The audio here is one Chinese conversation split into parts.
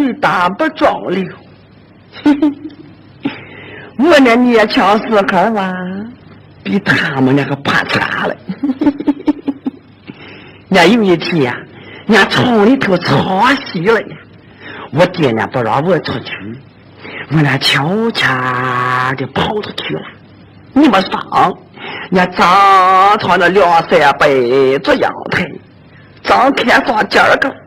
女大不壮溜。我那年轻时候嘛，比他们那个怕惨了。那有一天呀，人家厂里头吵稀了呀，我爹呢不让我出去，我那悄悄的跑出去了。你们上，人家张床的2-3杯做阳台，张开上尖儿个，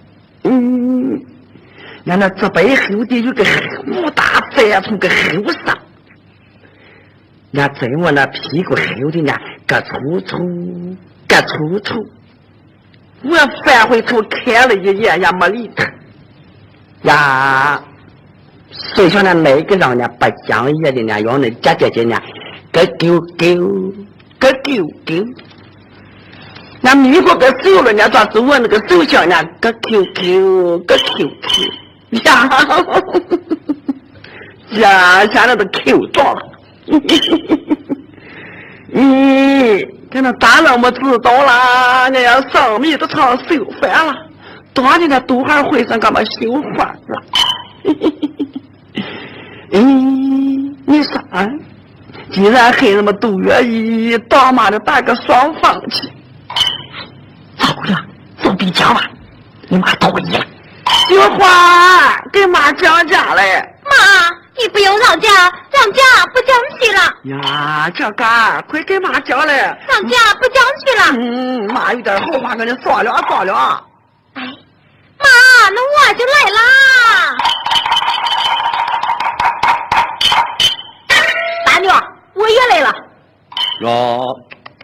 人那这背后的有个5大3从个后上，人在我那屁股后的呢，咯粗粗，咯粗粗。我翻回头看了一眼，也没理他。呀，谁想那个让人不讲义的呢？让那姐姐呢，咯丢丢，咯丢丢。那迷过个手了呢，抓住我那个手上呢，咯 QQ， 咯 QQ。呀，现在都 Q 撞了。跟那大人们知道了，人家上面都唱手饭了，当年的都还会上干嘛修饭了？你说，既然孩子们都愿意，当妈的打个双放弃。走了，走比较吧，你妈同意了。菊花，给妈讲讲嘞。 妈，你不用让家，让家不讲气了。 呀，这干，快给妈讲嘞。 让家不讲气了。 妈有点好话跟你说了。 哎，妈，那我就来啦。大妞，我也来了。 哟，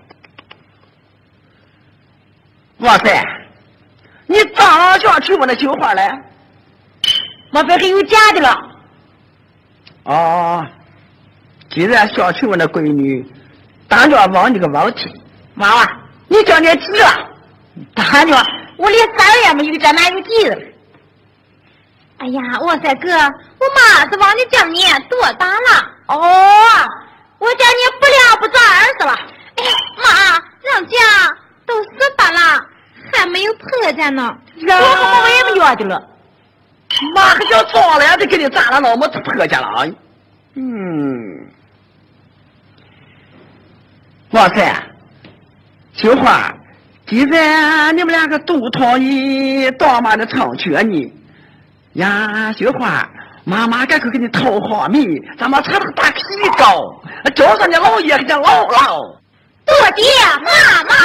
哇塞，你早就要去我那绣花来？ 莫非还有假的了？ 哦，既然想娶我那闺女，当着忘你个问题。 妈妈， 你今年几了？ 大妞，我连3也没有，这哪有几了？哎呀，哇塞哥，我妈是忘记讲你多大了。哦，我讲你不了不抓20了。哎，妈，让家都18了，还没有婆家呢。我也没约的了。 妈还叫装了呀，得给你咋了那么婆家了？哇塞，绣花，既然你们2个都同意当妈的成全你呀，绣花，妈妈赶快给你讨好米，咱们吃个大皮糕，叫上你老爷给你姥姥。 多谢妈妈。